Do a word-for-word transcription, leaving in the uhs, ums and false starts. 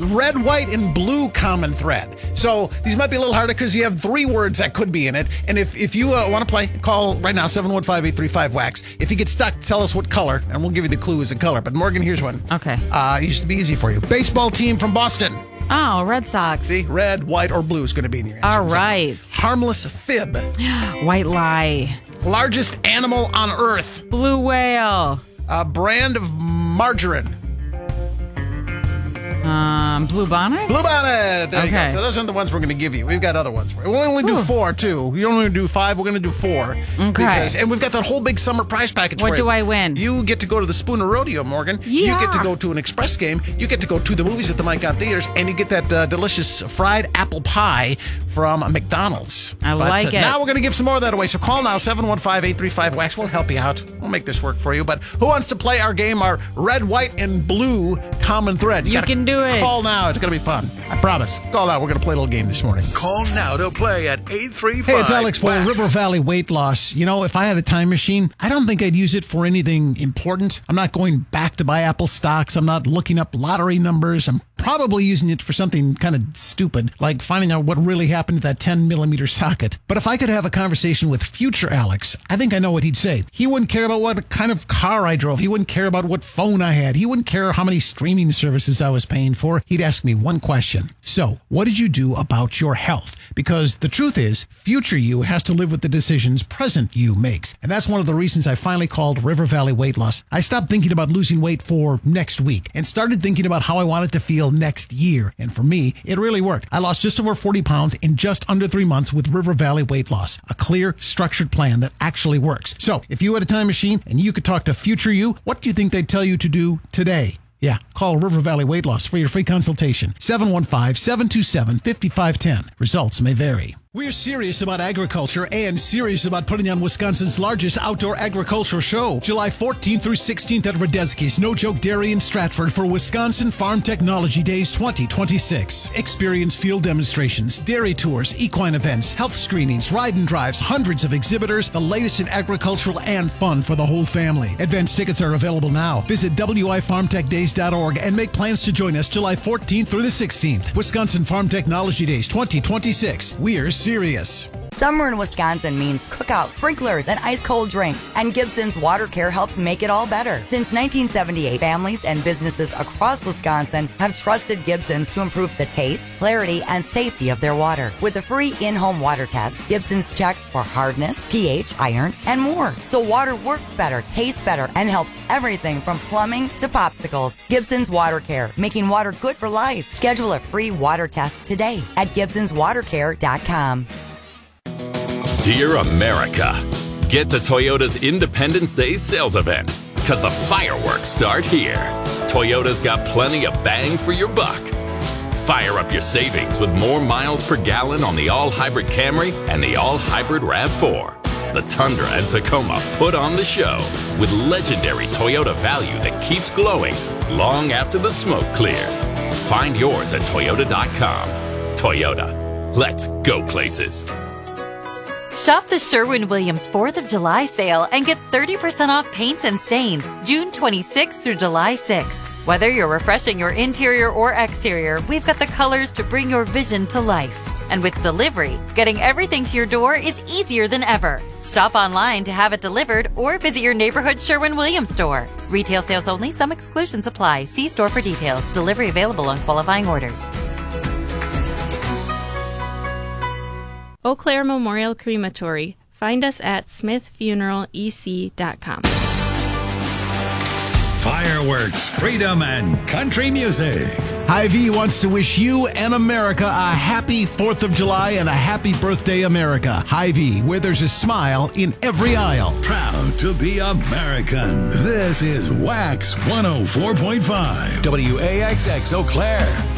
red, white, and blue common thread. So these might be a little harder because you have three words that could be in it. And if, if you uh, want to play, call right now, seven one five, eight three five, wax. If you get stuck, tell us what color, and we'll give you the clue as a color. But Morgan, here's one. Okay. Uh, it used to be easy for you. Baseball team from Boston. Oh, Red Sox. See, red, white, or blue is going to be in your answer. All right. Harmless fib. White lie. Largest animal on Earth. Blue whale. A brand of margarine. Um, Blue Bonnet? Blue Bonnet. There okay. you go. So those aren't the ones we're going to give you. We've got other ones. We'll only do Ooh. four, too. We don't only do five. We're going to do four. Okay. Because, and we've got that whole big summer prize package what for you. What do I win? You get to go to the Spooner Rodeo, Morgan. Yeah. You get to go to an express game. You get to go to the movies at the Mike Out Theaters. And you get that uh, delicious fried apple pie from McDonald's. I but, like uh, it. Now we're going to give some more of that away. So call now, seven one five, eight three five, wax. We'll help you out. We'll make this work for you. But who wants to play our game, our red, white, and blue common thread? You, you can do it. Call now. It's going to be fun. I promise. Call now. We're going to play a little game this morning. Call now to play at eight three five. Hey, it's Alex for River Valley Weight Loss. You know, if I had a time machine, I don't think I'd use it for anything important. I'm not going back to buy Apple stocks. I'm not looking up lottery numbers. I'm probably using it for something kind of stupid, like finding out what really happened to that ten millimeter socket. But if I could have a conversation with future Alex, I think I know what he'd say. He wouldn't care about what kind of car I drove. He wouldn't care about what phone I had. He wouldn't care how many streaming services I was paying for. He'd ask me one question. So, what did you do about your health? Because the truth is, future you has to live with the decisions present you makes. And that's one of the reasons I finally called River Valley Weight Loss. I stopped thinking about losing weight for next week and started thinking about how I wanted to feel next year. And for me, it really worked. I lost just over forty pounds in just under three months with River Valley Weight Loss, a clear, structured plan that actually works. So if you had a time machine and you could talk to future you, what do you think they'd tell you to do today? Yeah, call River Valley Weight Loss for your free consultation. seven one five, seven two seven, five five one zero. Results may vary. We're serious about agriculture and serious about putting on Wisconsin's largest outdoor agricultural show. July fourteenth through sixteenth at Radetzky's No Joke Dairy in Stratford for Wisconsin Farm Technology Days twenty twenty-six. Experience field demonstrations, dairy tours, equine events, health screenings, ride and drives, hundreds of exhibitors, the latest in agricultural and fun for the whole family. Advance tickets are available now. Visit W I farm tech days dot org and make plans to join us July fourteenth through the sixteenth. Wisconsin Farm Technology Days twenty twenty-six. We're serious. Summer in Wisconsin means cookout, sprinklers, and ice-cold drinks, and Gibson's Water Care helps make it all better. Since nineteen seventy-eight, families and businesses across Wisconsin have trusted Gibson's to improve the taste, clarity, and safety of their water. With a free in-home water test, Gibson's checks for hardness, pH, iron, and more. So water works better, tastes better, and helps everything from plumbing to popsicles. Gibson's Water Care, making water good for life. Schedule a free water test today at gibsons water care dot com. Dear America, get to Toyota's Independence Day sales event because the fireworks start here. Toyota's got plenty of bang for your buck. Fire up your savings with more miles per gallon on the all-hybrid Camry and the all-hybrid RAV four. The Tundra and Tacoma put on the show with legendary Toyota value that keeps glowing long after the smoke clears. Find yours at toyota dot com. Toyota, let's go places. Shop the Sherwin-Williams fourth of July sale and get thirty percent off paints and stains June twenty-sixth through July sixth. Whether you're refreshing your interior or exterior, we've got the colors to bring your vision to life. And with delivery, getting everything to your door is easier than ever. Shop online to have it delivered or visit your neighborhood Sherwin-Williams store. Retail sales only. Some exclusions apply. See store for details. Delivery available on qualifying orders. Eau Claire Memorial Crematory. Find us at smith funeral e c dot com. Fireworks, freedom, and country music. Hy-Vee wants to wish you and America a happy fourth of July and a happy birthday, America. Hy-Vee, where there's a smile in every aisle. Proud to be American. This is Wax one oh four point five. W A X X Eau Claire.